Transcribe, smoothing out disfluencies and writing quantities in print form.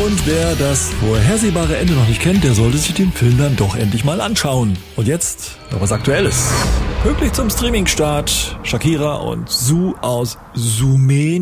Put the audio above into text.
Und wer das vorhersehbare Ende noch nicht kennt, der sollte sich den Film dann doch endlich mal anschauen. Und jetzt noch was Aktuelles. Pünktlich zum Streaming-Start Shakira und Su aus Sumen